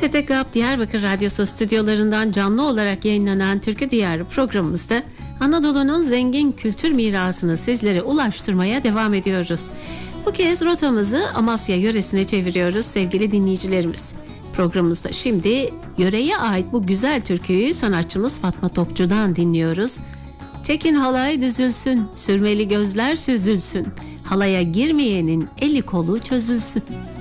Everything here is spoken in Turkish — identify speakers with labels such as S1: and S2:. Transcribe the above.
S1: TRT Diyarbakır Radyosu stüdyolarından canlı olarak yayınlanan Türkü Diyarı programımızda Anadolu'nun zengin kültür mirasını sizlere ulaştırmaya devam ediyoruz. Bu kez rotamızı Amasya yöresine çeviriyoruz sevgili dinleyicilerimiz. Programımızda şimdi yöreye ait bu güzel türküyü sanatçımız Fatma Topçu'dan dinliyoruz. Çekin halay düzülsün, sürmeli gözler süzülsün, halaya girmeyenin eli kolu çözülsün.